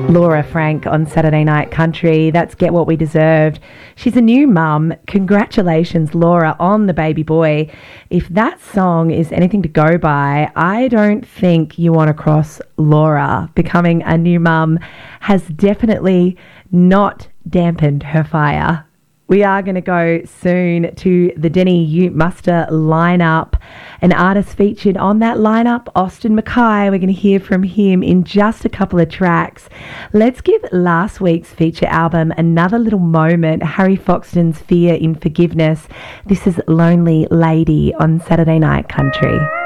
Laura Frank on Saturday Night Country. That's Get What We Deserved. She's a new mum. Congratulations, Laura, on the baby boy. If that song is anything to go by, I don't think you want to cross Laura. Becoming a new mum has definitely not dampened her fire. We are going to go soon to the Denny Ute Muster lineup. An artist featured on that lineup, Austin Mackay. We're going to hear from him in just a couple of tracks. Let's give last week's feature album another little moment. Harry Foxton's Fear in Forgiveness. This is Lonely Lady on Saturday Night Country.